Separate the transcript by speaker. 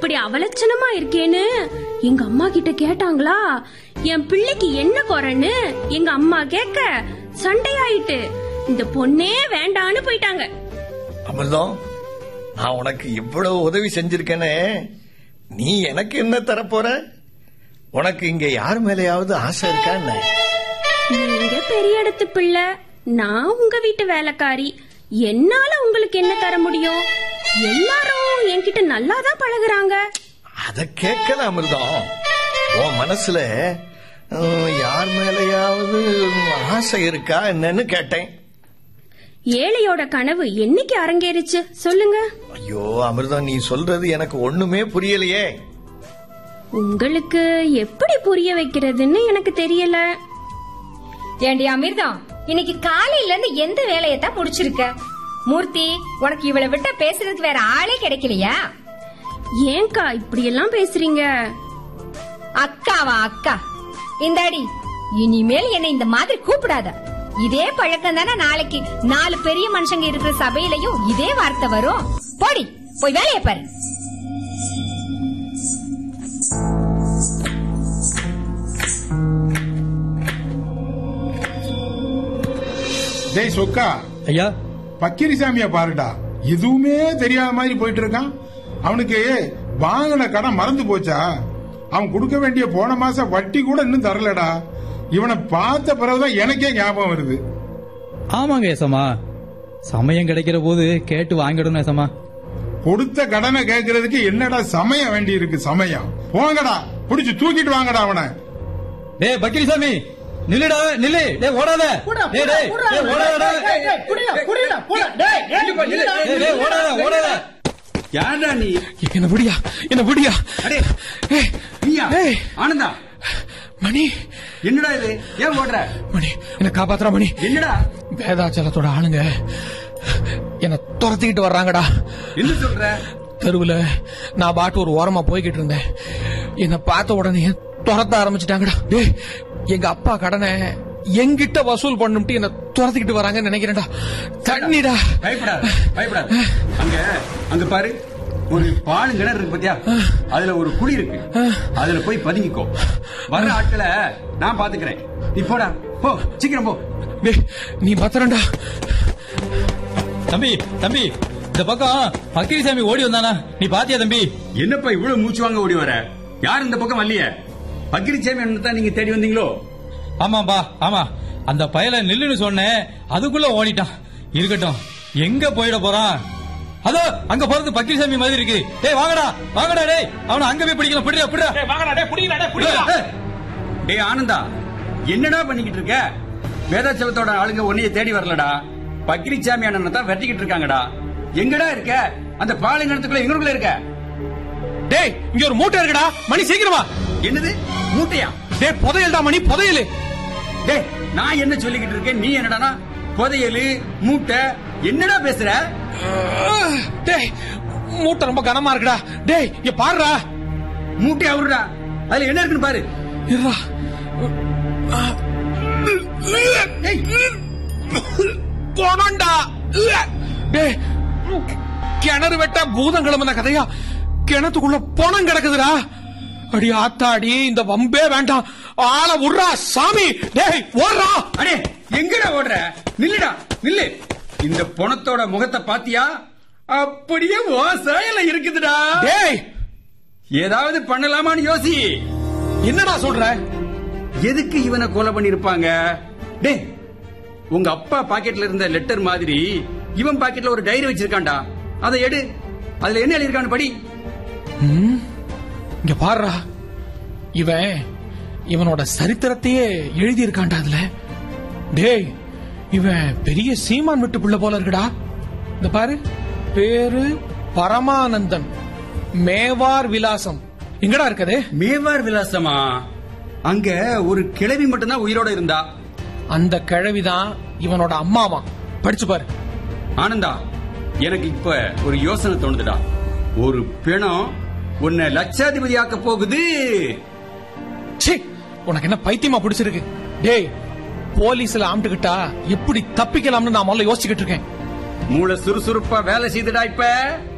Speaker 1: இப்படி அவலட்சணமா இருக்கேன்னு எங்க அம்மா கிட்ட கேட்டாங்களா? என் பிள்ளைக்கு என்ன குறைன்னு எங்க அம்மா கேட்க சண்டையாயிட்டு இந்த பொண்ணே வேண்டான்னு போயிட்டாங்க.
Speaker 2: அமிர்தம், நான் உனக்கு இவ்வளவு உதவி செஞ்சிருக்கேனே, நீ எனக்கு என்ன தரப்போற? உனக்கு இங்க யார் மேலேயாவது ஆசை இருக்கா?
Speaker 1: நீங்க பெரிய இடத்து பிள்ளை, நான் உங்க வீட்டு வேலைக்காரி. என்னால உங்களுக்கு என்ன தர முடியும்? எல்லாரும் என்கிட்ட நல்லாதான் பழகுறாங்க.
Speaker 2: அத கேட்கல அமிர்தம். உன் மனசுல யார் மேலேயாவது ஆசை இருக்கா என்னன்னு கேட்டேன்.
Speaker 1: ஏழையோட கனவு என்னைக்கு அரங்கேறிச்சு சொல்லுங்க.
Speaker 2: ஐயோ அமிர்தம், நீ சொல்றது எனக்கு ஒண்ணுமே புரியலையே.
Speaker 1: உங்களுக்கு எப்படி புரிய வைக்கிறதுன்னு எனக்கு தெரியல.
Speaker 3: ஏண்டி அமிர்தம், இன்னைக்கு காலையில இருந்து எந்த வேலையத்தான் முடிச்சிருக்க? மூர்த்தி, உனக்கு இவளை விட்டா பேசுறதுக்கு வேற ஆளே கிடைக்கலையா?
Speaker 1: ஏங்கா இப்படி எல்லாம் பேசுறீங்க?
Speaker 3: அக்காவா அக்கா? இந்தாடி, இனிமேல் என்னை இந்த மாதிரி கூப்பிடாத. இதே பழக்கம் தானே நாளைக்கு 4 பெரிய மனுஷங்க இருக்கிற சபையிலையும் இதே வார்த்தை வரும். போடி, போய் வேலையை பாரு.
Speaker 4: டேய் சொக்கா,
Speaker 5: ஐயா,
Speaker 4: பக்கிரிசாமியா பாருடா, எதுவுமே தெரியாத மாதிரி போயிட்டு இருக்கான். அவனுக்கு வாங்கின கடன் மறந்து போச்சா? அவன் கொடுக்க வேண்டிய போன மாசம் வட்டி கூட இன்னும் தரலடா. இவனை பார்த்த பிறகுதான் எனக்கே ஞாபகம் வருது.
Speaker 5: ஆமாங்க ஏசமா, சமயம் கிடைக்கிற போது கேட்டு வாங்கிடணும் ஏசமா.
Speaker 4: கொடுத்த கடனை கேட்கறதுக்கு என்னடா சமயம் வேண்டி இருக்கு? சமயம் போங்கடா, புடிச்சு தூக்கிட்டு வாங்கடா அவனை.
Speaker 5: டேய் பக்கிரிசாமி, நில்லுடா, நில்லு. டேய் ஓடாத, டேய் டேய் ஓடாதடா, ஓடாத.
Speaker 6: யாரா நீ?
Speaker 7: என்ன புடியா, என்ன புடியா.
Speaker 6: அடே நீயா? ஆனந்தா,
Speaker 7: மணி
Speaker 6: என்னடா இது? ஏன் ஓடுற?
Speaker 7: மணி, என்ன காப்பாத்துறா மணி.
Speaker 6: என்னடா?
Speaker 7: வேதாச்சலத்தோட ஆளுங்க என்ன துரத்திக்கிட்டு வர்றாங்கடா.
Speaker 6: என்ன சொல்ற?
Speaker 7: தெருவுல நான் பாட்டு ஒரு ஓரமா போய்கிட்டு இருந்தேன். என்ன பார்த்த உடனே துரத்த ஆரம்பிச்சுட்டாங்கடா. டேய், எங்க அப்பா கடனை எங்கிட்ட வசூல் பண்ணுட்டு என்ன துரத்திக்கிட்டு வராங்கன்னு நினைக்கிறேன்டா. தண்ணிடா.
Speaker 6: பயப்படாத, பயப்படாத. அங்க பாரு, ஒரு பாலும் கிணறு இருக்கு பாத்தியா? அதுல ஒரு குழி இருக்கு. அதுல போய் பதுங்கிக்கோ. வர்ற ஆட்களை நான் பாத்துக்கிறேன். நீ போடா, போ, சீக்கிரம் போ.
Speaker 7: நீ பத்திரண்டா.
Speaker 5: தம்பி, தம்பி, இந்த பக்கம் பக்கிரிசாமி ஓடி வந்தானா? நீ பாத்தியா தம்பி?
Speaker 6: என்னப்பா இவ்வளவு மூச்சு வாங்க ஓடி வர? யார் இந்த பக்கம் வரலையே? பக்கிரிசாமி தான் நீங்க தேடி வந்தீங்களோ?
Speaker 5: ஆமாம்பா, ஆமா. அந்த பயல நில்லுன்னு சொன்னேன், அதுக்குள்ள ஓடிட்டான். இருக்கட்டும், எங்க போயிட போறான்? அதோ அங்க போறது பக்கிரிசாமி மாதிரி இருக்கு. டேய் வாங்கடா, வாங்கடா. டேய், அவனை அங்க போய் பிடிக்கலாம். பிடிடா, பிடிடா.
Speaker 7: டேய் வாங்கடா, டேய் புடிங்கடா, டேய் புடிங்கடா.
Speaker 6: டேய் ஆனந்தா, என்னடா பண்ணிக்கிட்டு இருக்க? வேதாச்சலத்தோட ஆளுங்க உன்னைய தேடி வரலடா. பக்கிரிசாமி அண்ணன் தான் வெட்டிக்கிட்டு இருக்காங்கடா. எங்கடா இருக்க? அந்த பாலைங்கணத்துக்குள்ள எங்களுக்குள்ள இருக்க?
Speaker 7: டேய், இங்க ஒரு மூட்டை இருக்குடா. மணி சீக்கிரமா.
Speaker 6: என்னது மூட்டையா?
Speaker 7: டேய் புதையல்டா மணி, புதையல்.
Speaker 6: டேய், நான் என்ன சொல்லிக்கிட்டு இருக்கேன், நீ என்னடா புதையல் மூட்டை என்னடா பேசுற?
Speaker 7: டேய், மூட்டை ரொம்ப கனமா இருக்குடா. டேய் இங்க பாருடா.
Speaker 6: மூட்டை அவருடா, அதுல என்ன இருக்குன்னு பாரு.
Speaker 7: போனண்டா. டேய், கிணறு வெட்ட பூதம் கிளம்புன கதையா? கிணத்துக்குள்ள பணம் கிடக்குதுடா. அடி ஆத்தாடி, இந்த வம்பே வேண்டாம். ஆள விடுறா சாமி. டேய் ஓடுறா.
Speaker 6: அடே எங்கடா ஓடுற? நில்லுடா, நில்லு. இந்த பணத்தோட முகத்தை பாத்தியா? அப்படியே சாயல இருக்குதுடா.
Speaker 7: டேய்,
Speaker 6: ஏதாவது பண்ணலாமான்னு யோசி.
Speaker 7: என்னடா சொல்ற?
Speaker 6: எதுக்கு இவனை கொலை பண்ணிருப்பாங்க? டேய், உங்க அப்பா பாக்கெட்ல இருந்த லெட்டர் மாதிரி இவன் பாக்கெட்ல ஒரு டைரி வச்சிருக்கான்டா. அதை எடு. அதுல என்ன எழுதிருக்கான்னு படி.
Speaker 7: இங்க பாருடா, இவனோட சரித்திரத்தையே எழுதி இருக்கான்டா அதுல. டேய், இவன் பெரிய சீமான் விட்டு புள்ள போல இருக்குடா. இந்த பாரு, பேரு பரமானந்தன், மேவார் விலாசம். எங்கடா இருக்குது?
Speaker 6: மேவார் விலாசமா? அங்க ஒரு கிழவி மட்டும்தான் உயிரோட இருந்தா.
Speaker 7: அந்த கிழவிதான் இவனோட அம்மாவா. படிச்சு பாரு.
Speaker 6: ஆனந்தா, எனக்கு இப்ப ஒரு யோசனை தோணுதுடா. ஒரு பிணம் உன்னை லட்சாதிபதி ஆக்க போகுது.
Speaker 7: உனக்கு என்ன பைத்தியமா பிடிச்சிருக்கு? டேய், போலீஸ்ல ஆம்பிட்டுக்கிட்டா எப்படி தப்பிக்கலாம்னு நான் முதல்ல யோசிச்சுக்கிட்டு இருக்கேன்.
Speaker 6: மூளை சுறுசுறுப்பா வேலை செய்துடா இப்ப.